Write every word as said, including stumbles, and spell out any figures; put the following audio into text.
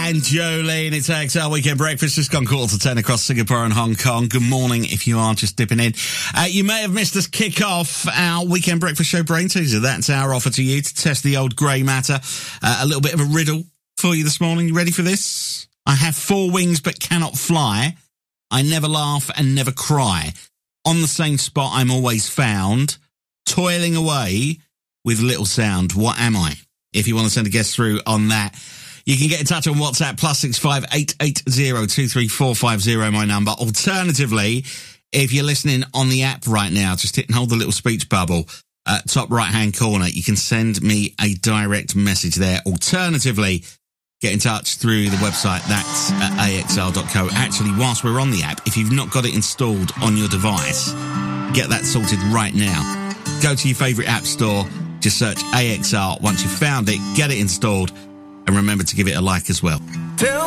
and Jolene. It's A X L Weekend Breakfast. Just gone quarter to ten across Singapore and Hong Kong. Good morning if you are just dipping in. Uh, you may have missed us kick off our Weekend Breakfast Show Brain Teaser. That's our offer to you to test the old grey matter. Uh, a little bit of a riddle for you this morning. You ready for this? I have four wings but cannot fly. I never laugh and never cry. On the same spot I'm always found. Toiling away with little sound. What am I? If you want to send a guess through on that, you can get in touch on WhatsApp, plus six five eight eight zero two three four five zero, my number. Alternatively, if you're listening on the app right now, just hit and hold the little speech bubble, uh, top right-hand corner. You can send me a direct message there. Alternatively, get in touch through the website, that's at A X L dot co. Actually, whilst we're on the app, if you've not got it installed on your device, get that sorted right now. Go to your favourite app store, just search A X R. Once you've found it, get it installed, and remember to give it a like as well.